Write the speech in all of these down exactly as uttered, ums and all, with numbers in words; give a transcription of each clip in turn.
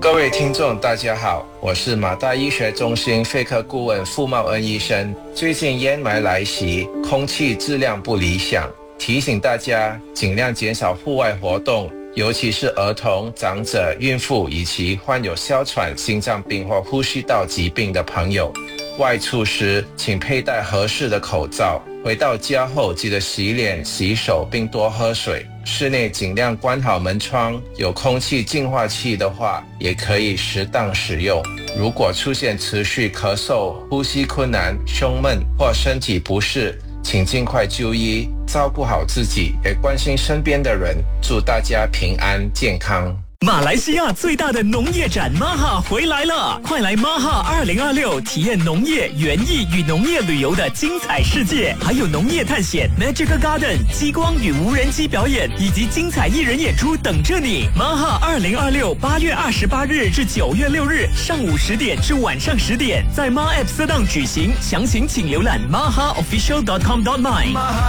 各位听众大家好，我是马大医学中心肺科顾问傅茂恩医生。最近烟霾来袭，空气质量不理想，提醒大家尽量减少户外活动，尤其是儿童、长者、孕妇以及患有哮喘、心脏病或呼吸道疾病的朋友。外出时请佩戴合适的口罩，回到家后记得洗脸、洗手并多喝水。室内尽量关好门窗，有空气净化器的话也可以适当使用。如果出现持续咳嗽、呼吸困难、胸闷或身体不适，请尽快就医，照顾好自己，也关心身边的人。祝大家平安健康。 马来西亚最大的农业展 M A H A 回来了，快来 M A H A 二零二六体验农业、园艺与农业旅游的精彩世界，还有农业探险、Magical Garden、激光与无人机表演以及精彩艺人演出等着你。M A H A 二零二六八月二十八日至九月六日上午十点至晚上十点，在 M A App 色档举行，详情请浏览 m a h a official dot com dot my。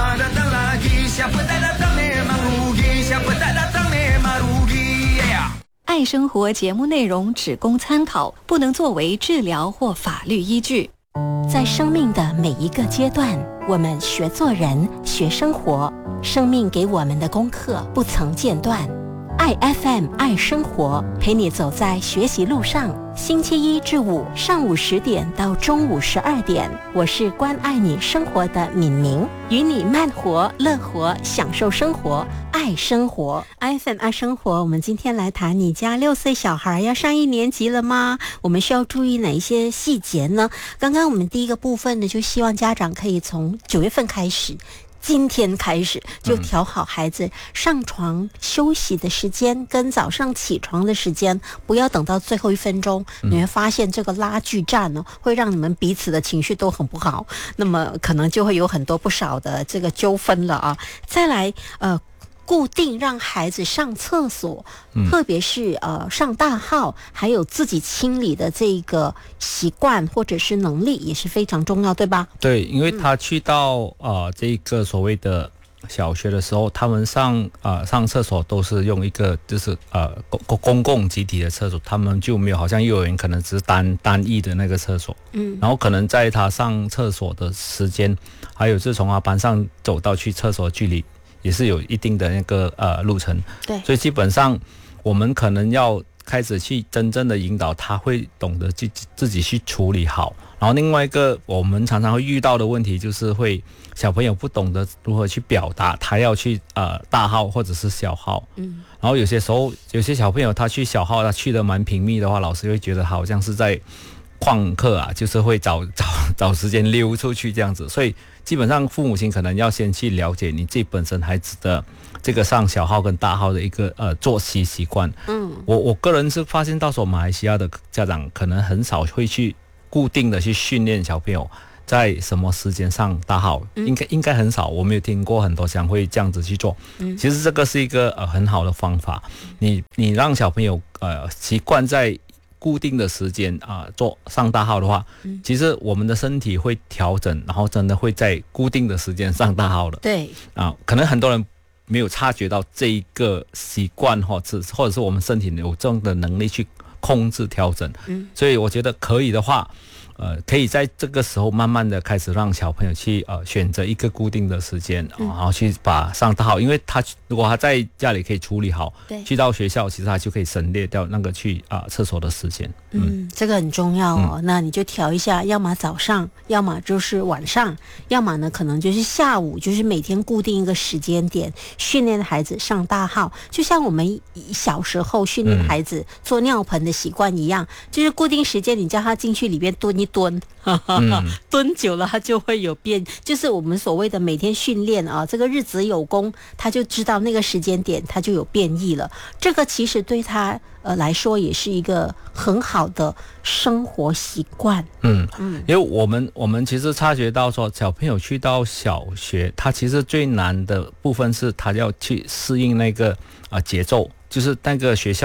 爱生活节目内容只供参考，不能作为治疗或法律依据。 在生命的每一个阶段，我们学做人，学生活，生命给我们的功课不曾间断。爱 F M 爱生活，陪你走在学习路上。星期一至五上午十点到中午十二点，我是关爱你生活的敏明，与你慢活、乐活，享受生活，爱生活。F M 爱生活，我们今天来谈，你家六岁小孩要上一年级了吗？我们需要注意哪一些细节呢？刚刚我们第一个部分呢，就希望家长可以从九月份开始。今天开始就调好孩子上床休息的时间跟早上起床的时间，不要等到最后一分钟，你会发现这个拉锯战呢，会让你们彼此的情绪都很不好，那么可能就会有很多不少的这个纠纷了啊。再来呃固定让孩子上厕所，嗯、特别是呃上大号，还有自己清理的这个习惯或者是能力也是非常重要，对吧？ 对，因为他去到、嗯、呃这个所谓的小学的时候，他们上呃上厕所都是用一个就是呃公公共集体的厕所，他们就没有好像幼儿园可能只是单单一的那个厕所，嗯，然后可能在他上厕所的时间，还有是从他班上走到去厕所距离。也是有一定的那个呃路程，对，所以基本上我们可能要开始去真正的引导他，会懂得自己自己去处理好。然后另外一个我们常常会遇到的问题就是会小朋友不懂得如何去表达，他要去呃大号或者是小号，嗯，然后有些时候有些小朋友他去小号，他去的蛮频密的话，老师会觉得好像是在旷课啊，就是会找找找时间溜出去这样子，所以基本上父母亲可能要先去了解你自己本身孩子的这个上小号跟大号的一个呃作息习惯。嗯，我我个人是发现到说马来西亚的家长可能很少会去固定的去训练小朋友在什么时间上大号，嗯、应该应该很少，我没有听过很多家长会这样子去做。嗯，其实这个是一个呃很好的方法，你你让小朋友呃习惯在固定的时间啊、呃、做上大号的话、嗯，其实我们的身体会调整，然后真的会在固定的时间上大号的。对啊，可能很多人没有察觉到这一个习惯，或者或者是我们身体有这样的能力去控制调整。嗯，所以我觉得可以的话。呃，可以在这个时候慢慢的开始让小朋友去呃选择一个固定的时间，嗯、然后去把上大号，因为他如果他在家里可以处理好，对，去到学校其实他就可以省略掉那个去啊、呃、厕所的时间。 嗯，嗯这个很重要哦、嗯。那你就调一下，要么早上，要么就是晚上，要么呢可能就是下午，就是每天固定一个时间点训练孩子上大号，就像我们小时候训练孩子做尿盆的习惯一样，嗯、就是固定时间，你叫他进去里边蹲一蹲，嗯、蹲久了他就会有变，就是我们所谓的每天训练啊，这个日子有功，他就知道那个时间点他就有变异了。这个其实对他呃来说也是一个很好的生活习惯。嗯嗯， 因为我们我们其实察觉到说，小朋友去到小学，他其实最难的部分是他要去适应那个啊、呃、节奏，就是那个学校的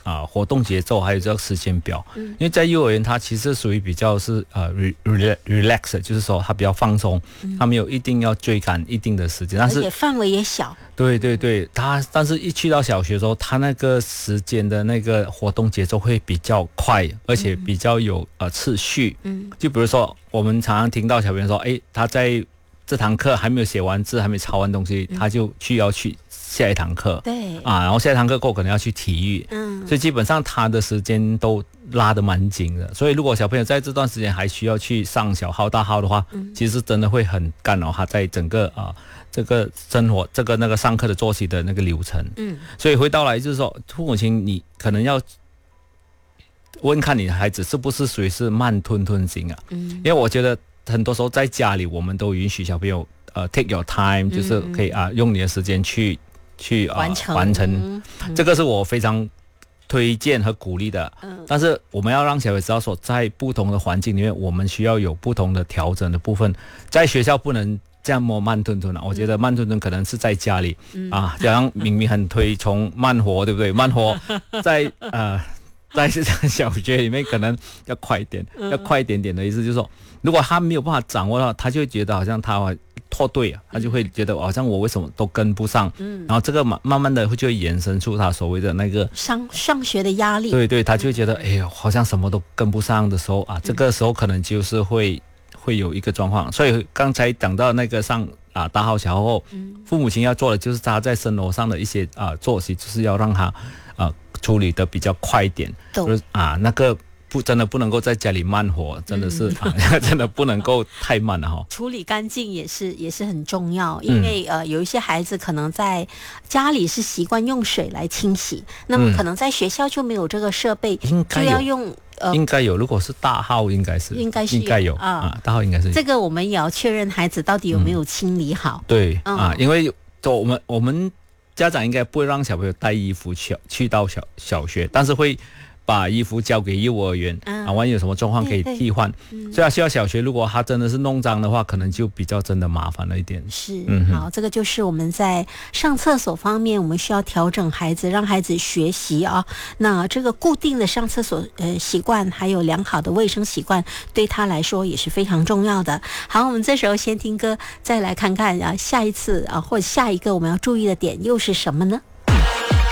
啊、呃、活动节奏，还有这个时间表。嗯，因为在幼儿园它其实属于比较是呃 re relax， 就是说它比较放松，嗯、它没有一定要追赶一定的时间，但是而且范围也小。 对对对，它但是一去到小学的时候，它那个时间的那个活动节奏会比较快，而且比较有呃次序。嗯，就比如说我们常常听到小朋友说，哎，他在这堂课还没有写完字，还没抄完东西，他就去要去下一堂课。 对啊，然后下一堂课过后可能要去体育。嗯，所以基本上他的时间都拉得蛮紧的。所以如果小朋友在这段时间还需要去上小号大号的话，嗯、其实真的会很干扰他在整个啊。这个生活，这个那个上课的作息的那个流程，嗯，所以回到来就是说，父母亲你可能要问看你的孩子是不是属于是慢吞吞型啊，嗯，因为我觉得很多时候在家里我们都允许小朋友呃 take your time， 就是可以啊用你的时间去去啊、呃、完成完成、嗯，这个是我非常推荐和鼓励的，嗯，但是我们要让小孩知道说，在不同的环境里面，我们需要有不同的调整的部分，在学校不能这么慢吞吞啊！我觉得慢吞吞可能是在家里、嗯、啊，就像明明很推崇慢活，对不对？慢活在呃，在小学里面可能要快一点，要快一点点的意思就是说，如果他没有办法掌握到，他就会觉得好像他脱队啊，他就会觉得好像我为什么都跟不上，嗯，然后这个慢慢慢的就会衍生出他所谓的那个上上学的压力， 对对，他就会觉得哎呦，好像什么都跟不上的时候啊，这个时候可能就是会。会有一个状况，所以刚才讲到那个上啊大号小号后，嗯，父母亲要做的就是他在生活上的一些啊作息，就是要让他啊处理的比较快一点，就是啊那个不真的不能够在家里慢活，真的是、嗯啊、真的不能够太慢了哈。 处理干净也是也是很重要，因为、嗯、呃有一些孩子可能在家里是习惯用水来清洗，那么可能在学校就没有这个设备，嗯、就要用。 呃、应该有，如果是大号应该是应该是应该有 啊, 啊，大号应该是有。 这个我们也要确认孩子到底有没有清理好。 嗯、对、嗯、啊，因为我们我们家长应该不会让小朋友带衣服去去到小小学，但是会把衣服交给幼儿园、嗯、啊，万一有什么状况可以替换。所以他需要小学，如果他真的是弄脏的话，可能就比较真的麻烦了一点。 是，嗯，好，这个就是我们在上厕所方面，我们需要调整孩子，让孩子学习啊。那这个固定的上厕所呃习惯，还有良好的卫生习惯，对他来说也是非常重要的。好，我们这时候先听歌，再来看看啊，下一次啊或者下一个我们要注意的点又是什么呢？